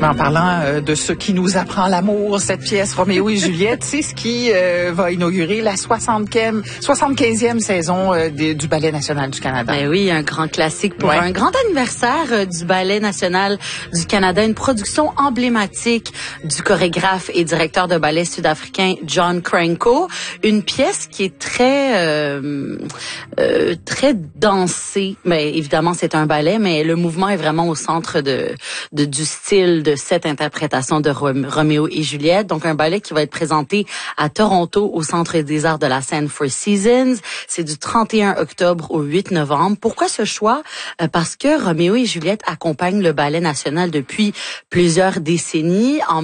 Mais en parlant de ce qui nous apprend l'amour, cette pièce Roméo et Juliette, c'est ce qui va inaugurer la 75e saison du Ballet national du Canada. Ben oui, un grand classique pour un grand anniversaire du Ballet national du Canada, une production emblématique du chorégraphe et directeur de ballet sud-africain John Cranko, une pièce qui est très dansée. Mais évidemment, c'est un ballet, mais le mouvement est vraiment au centre du style de cette interprétation de Roméo et Juliette. Donc, un ballet qui va être présenté à Toronto au Centre des Arts de la Scène Four Seasons. C'est du 31 octobre au 8 novembre. Pourquoi ce choix? Parce que Roméo et Juliette accompagnent le Ballet national depuis plusieurs décennies. En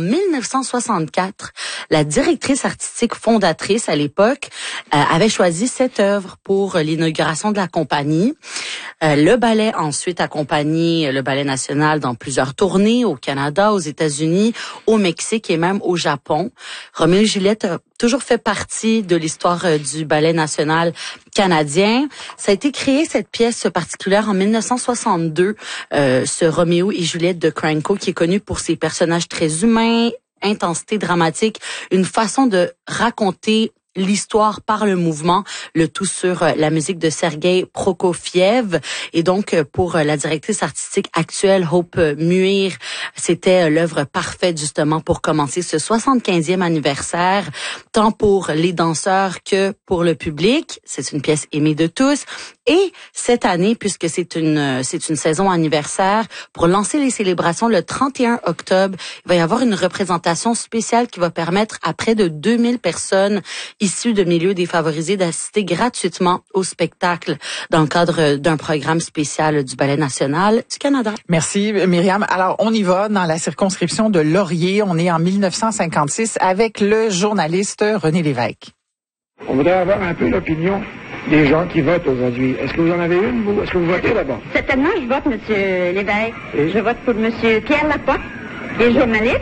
1964, la directrice artistique fondatrice à l'époque avait choisi cette œuvre pour l'inauguration de la compagnie. Le ballet a ensuite accompagné le Ballet national dans plusieurs tournées au Canada, aux États-Unis, au Mexique et même au Japon. Roméo et Juliette a toujours fait partie de l'histoire du Ballet national canadien. Ça a été créé, cette pièce particulière, en 1962, ce Roméo et Juliette de Cranko, qui est connu pour ses personnages très humains, intensité dramatique, une façon de raconter l'histoire par le mouvement, le tout sur la musique de Sergueï Prokofiev. Et donc, pour la directrice artistique actuelle, Hope Muir, c'était l'œuvre parfaite justement pour commencer ce 75e anniversaire, tant pour les danseurs que pour le public. C'est une pièce aimée de tous. Et cette année, puisque c'est une saison anniversaire, pour lancer les célébrations le 31 octobre, il va y avoir une représentation spéciale qui va permettre à près de 2000 personnes issus de milieux défavorisés d'assister gratuitement au spectacle dans le cadre d'un programme spécial du Ballet national du Canada. Merci, Myriam. Alors, on y va dans la circonscription de Laurier. On est en 1956 avec le journaliste René Lévesque. On voudrait avoir un peu l'opinion des gens qui votent aujourd'hui. Est-ce que vous en avez une, vous? Est-ce que vous votez d'abord? Certainement, je vote M. Lévesque. Et? Je vote pour M. Pierre Lapointe, qui est journaliste.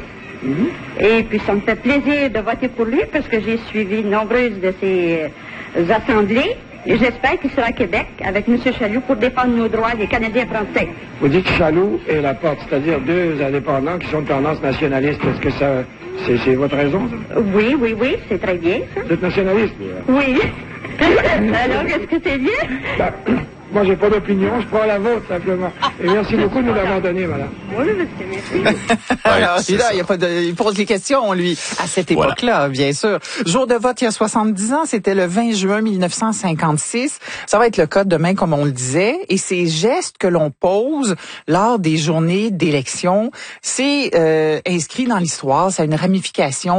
Et puis, ça me fait plaisir de voter pour lui parce que j'ai suivi nombreuses de ses assemblées. Et j'espère qu'il sera à Québec avec M. Chaloux pour défendre nos droits des Canadiens français. Vous dites Chaloux et Laporte, c'est-à-dire deux indépendants qui sont de tendance nationaliste. Est-ce que ça, c'est votre raison, ça? Oui, c'est très bien, ça. Vous êtes nationaliste? Oui. Alors, est-ce que c'est bien? Ben, moi, j'ai pas d'opinion, je prends la vôtre, simplement. Et merci beaucoup de nous l'avoir donné, madame. Oui, monsieur, merci. Alors, il pose les questions, lui, à cette époque-là, bien sûr. Jour de vote il y a 70 ans, c'était le 20 juin 1956. Ça va être le cas demain, comme on le disait. Et ces gestes que l'on pose lors des journées d'élection, c'est inscrit dans l'histoire, ça a une ramification